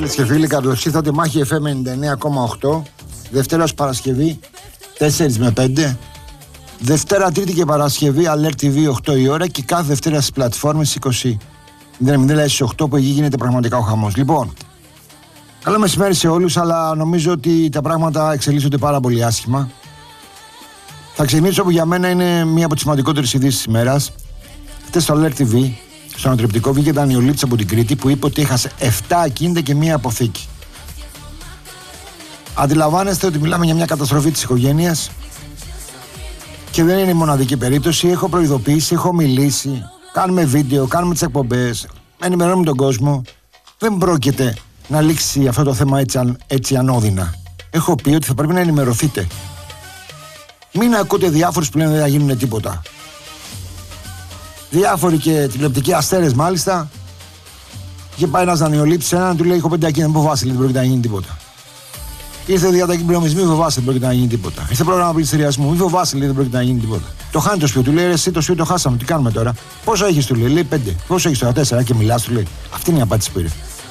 Φίλες και φίλοι, καλώς ήρθατε. Μάχη FM 99,8. Δευτέρα Παρασκευή 4 με 5. Δευτέρα, Τρίτη και Παρασκευή Alert TV 8 η ώρα. Και κάθε Δευτέρα στις πλατφόρμες 20. 00 στις 8 που εκεί γίνεται πραγματικά ο χαμός. Λοιπόν, καλό μεσημέρι σε όλους, αλλά νομίζω ότι τα πράγματα εξελίσσονται πάρα πολύ άσχημα. Θα ξεκινήσω που για μένα είναι μία από τις σημαντικότερες ειδήσεις της ημέρας. Χτες στο Alert TV, στο ανατρεπτικό, βγήκε Δανειολίτης από την Κρήτη που είπε ότι έχασε 7 ακίνητα και μία αποθήκη. Αντιλαμβάνεστε ότι μιλάμε για μια καταστροφή της οικογένειας και δεν είναι η μοναδική περίπτωση. Έχω προειδοποιήσει, έχω μιλήσει, κάνουμε βίντεο, κάνουμε τις εκπομπές, ενημερώνουμε τον κόσμο. Δεν πρόκειται να λήξει αυτό το θέμα έτσι ανώδυνα. Έχω πει ότι θα πρέπει να ενημερωθείτε. Μην ακούτε διάφορους που λένε δεν θα γίνουν τίποτα. Διάφοροι και τηλεοπτικοί αστέρες μάλιστα. Είχε πάει ένας Δανειολίτης σε έναν, του λέει: έχω 5 ακίνητα, μην φοβάσαι, δεν πρόκειται να γίνει τίποτα. Ήρθε διαταγή πληρωμής, μην φοβάσαι, δεν πρόκειται να γίνει τίποτα. Ήρθε πρόγραμμα πληστηριασμού, μην φοβάσαι, δεν πρόκειται να γίνει τίποτα. Το χάνει το σπίτι, του λέει: εσύ το σπίτι το χάσαμε, τι κάνουμε τώρα. Πόσο έχεις, του λέει: 5. Πόσο έχεις τώρα, 4 και μιλάς, του λέει. Αυτή είναι η απάντηση που πήρε.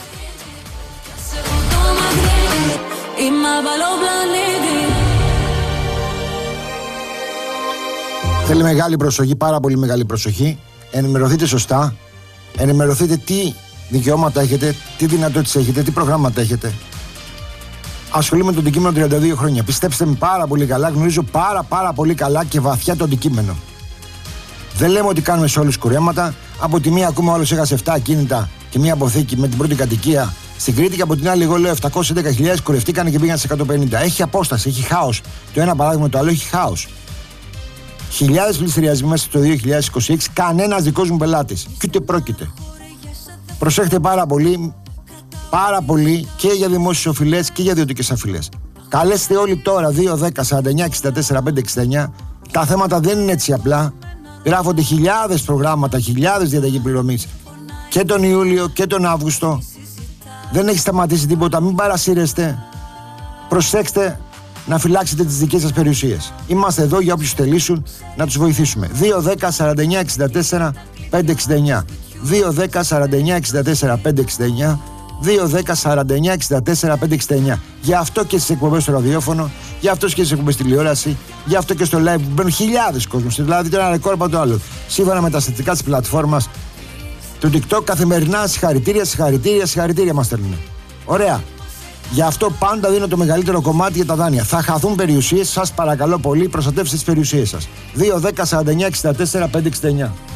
Θέλει μεγάλη προσοχή, πάρα πολύ μεγάλη προσοχή. Ενημερωθείτε σωστά. Ενημερωθείτε τι δικαιώματα έχετε, τι δυνατότητες έχετε, τι προγράμματα έχετε. Ασχολούμαι με το αντικείμενο 32 χρόνια. Πιστέψτε με πάρα πολύ καλά, γνωρίζω πάρα πολύ καλά και βαθιά το αντικείμενο. Δεν λέμε ότι κάνουμε σε όλους κουρέματα. Από τη μία ακούμε όλος έχασε 7 ακίνητα και μία αποθήκη με την πρώτη κατοικία στην Κρήτη, και από την άλλη εγώ λέω 710.000 κουρευτήκανε και πήγαν σε 150. Έχει απόσταση, έχει χάος. Το ένα παράδειγμα το άλλο έχει χάος. Χιλιάδες πληστηριασμοί μέσα στο 2026, κανένας δικός μου πελάτης. Και ούτε πρόκειται. Προσέχτε πάρα πολύ και για δημόσιες οφειλές και για ιδιωτικές αφιλές. Καλέστε όλοι τώρα 2-10-49-64-569. Τα θέματα δεν είναι έτσι απλά. Γράφονται χιλιάδες προγράμματα, χιλιάδες διαταγή πληρωμής. Και τον Ιούλιο και τον Αύγουστο. Δεν έχει σταματήσει τίποτα, μην παρασύρεστε. Προσέξτε να φυλάξετε τις δικές σας περιουσίες. Είμαστε εδώ για όποιους θελήσουν να τους βοηθήσουμε. 2-10-49-64-569. 2-10-49-64-569. 2-10-49-64-569. Γι' αυτό και στις εκπομπές στο ραδιόφωνο, γι' αυτό και στις εκπομπές τηλεόραση, γι' αυτό και στο live που μπαίνουν χιλιάδες κόσμος. Δηλαδή το ένα ρεκόρ από το άλλο. Σύμφωνα με τα στατιστικά της πλατφόρμας του TikTok, καθημερινά συγχαρητήρια μας στέλνουν. Ωραία. Γι' αυτό πάντα δίνω το μεγαλύτερο κομμάτι για τα δάνεια. Θα χαθούν περιουσίες, σας παρακαλώ πολύ, προστατεύστε τις περιουσίες σας. 2-10-49-64-569.